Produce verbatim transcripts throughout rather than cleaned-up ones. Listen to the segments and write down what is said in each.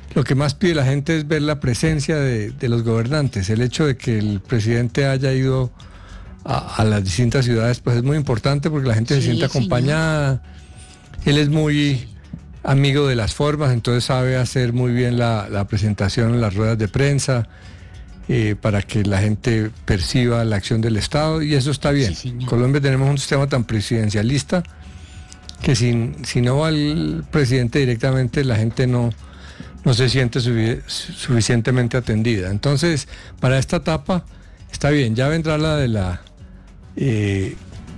lo que más pide la gente es ver la presencia de, de los gobernantes. El hecho de que el presidente haya ido a, a las distintas ciudades, pues es muy importante porque la gente sí, se siente acompañada. Señor. Él es muy amigo de las formas, entonces sabe hacer muy bien la, la presentación en las ruedas de prensa, eh, para que la gente perciba la acción del Estado, y eso está bien. Sí, en Colombia tenemos un sistema tan presidencialista que si, si no va el presidente directamente, la gente no, no se siente sufi- suficientemente atendida. Entonces, para esta etapa está bien, ya vendrá la de la eh,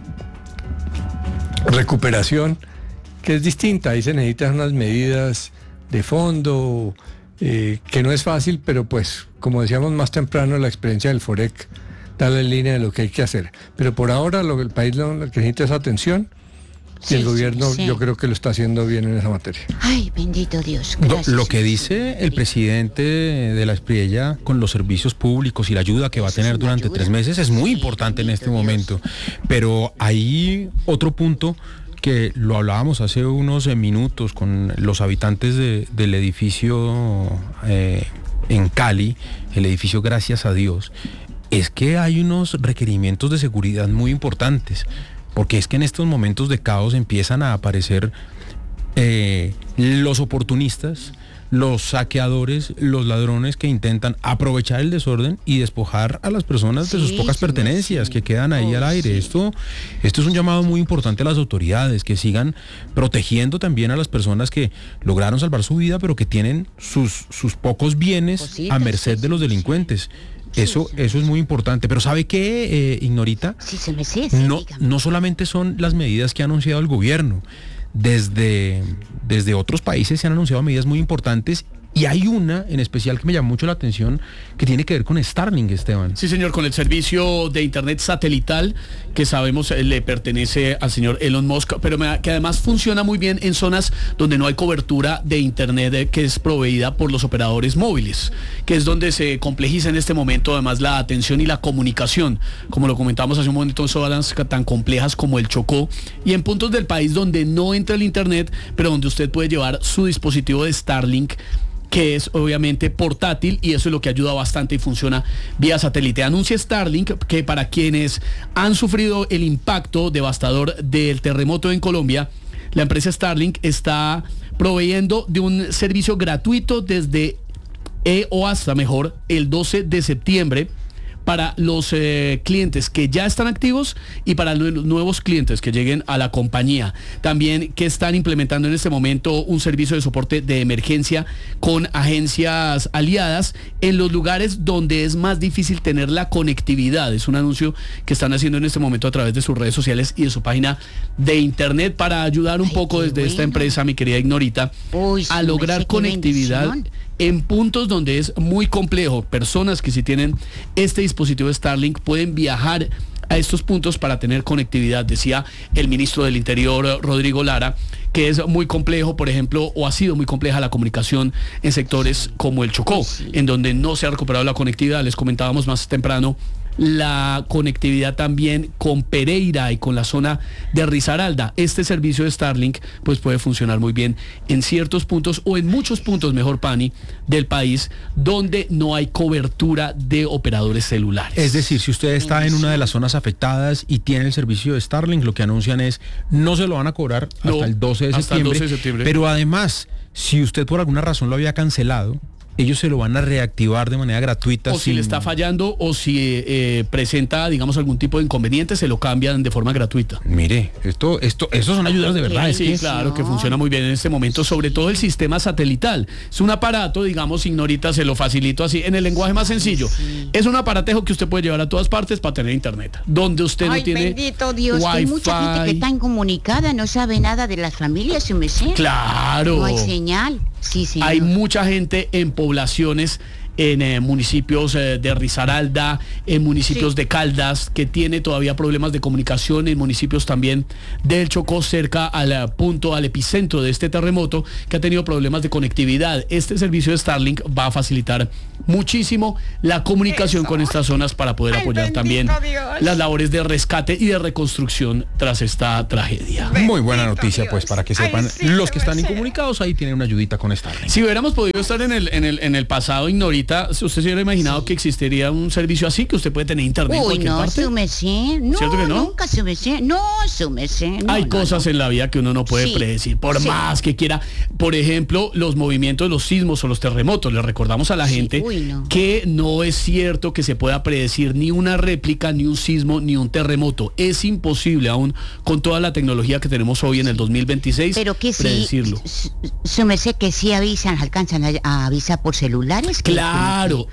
recuperación, que es distinta. Ahí se necesitan unas medidas de fondo, eh, que no es fácil, pero pues, como decíamos más temprano, la experiencia del FOREC da la línea de lo que hay que hacer. Pero por ahora lo que el país lo, lo que necesita es atención, sí, y el gobierno sí, sí. yo creo que lo está haciendo bien en esa materia. Ay, bendito Dios. Gracias. Lo, lo que dice el presidente de la Espriella con los servicios públicos y la ayuda que va a tener durante tres meses es muy importante en este momento. Pero hay otro punto que lo hablábamos hace unos minutos con los habitantes de, del edificio eh, en Cali, el edificio Gracias a Dios, es que hay unos requerimientos de seguridad muy importantes, porque es que en estos momentos de caos empiezan a aparecer eh, los oportunistas, los saqueadores, los ladrones que intentan aprovechar el desorden y despojar a las personas sí, de sus pocas sí, pertenencias sí. que quedan ahí oh, al aire. Sí. Esto, esto es un llamado muy importante a las autoridades, que sigan protegiendo también a las personas que lograron salvar su vida, pero que tienen sus, sus pocos bienes Cositas, a merced sí, de los delincuentes. Sí. Eso, sí, sí. eso es muy importante. Pero ¿sabe qué, eh, Ignorita? Sí, se me sé, sí, no, no solamente son las medidas que ha anunciado el gobierno. Desde, desde otros países se han anunciado medidas muy importantes, y hay una en especial que me llamó mucho la atención, que tiene que ver con Starlink, Esteban. Sí, señor, con el servicio de internet satelital que sabemos le pertenece al señor Elon Musk, pero que además funciona muy bien en zonas donde no hay cobertura de internet que es proveída por los operadores móviles, que es donde se complejiza en este momento además la atención y la comunicación, como lo comentamos hace un momento, en zonas tan complejas como el Chocó y en puntos del país donde no entra el internet, pero donde usted puede llevar su dispositivo de Starlink, que es obviamente portátil, y eso es lo que ayuda bastante y funciona vía satélite. Anuncia Starlink que para quienes han sufrido el impacto devastador del terremoto en Colombia, la empresa Starlink está proveyendo de un servicio gratuito desde eh, o hasta mejor el doce de septiembre para los eh, clientes que ya están activos y para los nuevos clientes que lleguen a la compañía. También que están implementando en este momento un servicio de soporte de emergencia con agencias aliadas en los lugares donde es más difícil tener la conectividad. Es un anuncio que están haciendo en este momento a través de sus redes sociales y de su página de internet para ayudar un Ay, poco desde bueno. esta empresa, mi querida Ignorita, Uy, a lograr conectividad en puntos donde es muy complejo. Personas que si tienen este dispositivo Starlink pueden viajar a estos puntos para tener conectividad. Decía el ministro del Interior, Rodrigo Lara, que es muy complejo, por ejemplo, o ha sido muy compleja la comunicación en sectores como el Chocó, en donde no se ha recuperado la conectividad. Les comentábamos más temprano la conectividad también con Pereira y con la zona de Risaralda. Este servicio de Starlink pues puede funcionar muy bien en ciertos puntos, o en muchos puntos, mejor, Pani, del país donde no hay cobertura de operadores celulares. Es decir, si usted está en una de las zonas afectadas y tiene el servicio de Starlink, lo que anuncian es no se lo van a cobrar no, hasta el doce de septiembre, doce de septiembre. Pero además, si usted por alguna razón lo había cancelado, ellos se lo van a reactivar de manera gratuita. O sin... si le está fallando, o si eh, presenta, digamos, algún tipo de inconveniente, se lo cambian de forma gratuita. Mire, esto, esto, esto son ayudas de verdad. Sí, es que claro, no. que funciona muy bien en este momento, sobre todo el sistema satelital. Es un aparato, digamos, Ignorita, se lo facilito así, en el lenguaje más sencillo. Sí. Es un aparatejo que usted puede llevar a todas partes para tener internet, donde usted Ay, no tiene bendito Dios, Wi-Fi. Hay mucha gente que está incomunicada, no sabe nada de las familias, ¿sí me sé? Claro. No hay señal. Sí, hay mucha gente en poblaciones en eh, municipios eh, de Risaralda, en municipios sí. de Caldas, que tiene todavía problemas de comunicación, en municipios también del Chocó, cerca al punto, al epicentro de este terremoto, que ha tenido problemas de conectividad. Este servicio de Starlink va a facilitar muchísimo la comunicación Eso. con estas zonas para poder Ay, apoyar también Dios. las labores de rescate y de reconstrucción tras esta tragedia. Bendito Muy buena noticia, Dios. pues, para que sepan, Ay, sí, los que están incomunicados ahí tienen una ayudita con Starlink. Si hubiéramos podido estar en el, en el, en el pasado, Ignorita, ¿usted se hubiera imaginado sí. que existiría un servicio así, que usted puede tener internet Uy, en cualquier no, parte? Su merced, no, ¿Cierto que no? nunca su merced, no, su merced. No, Hay no, cosas no. en la vida que uno no puede sí. predecir, por sí. más que quiera. Por ejemplo, los movimientos de los sismos o los terremotos. Le recordamos a la sí. gente Uy, no. que no es cierto que se pueda predecir ni una réplica, ni un sismo, ni un terremoto. Es imposible, aún con toda la tecnología que tenemos hoy en el dos mil veintiséis, Pero que predecirlo. Sí, su merced, que sí avisan, alcanzan a, a avisar por celulares. Claro.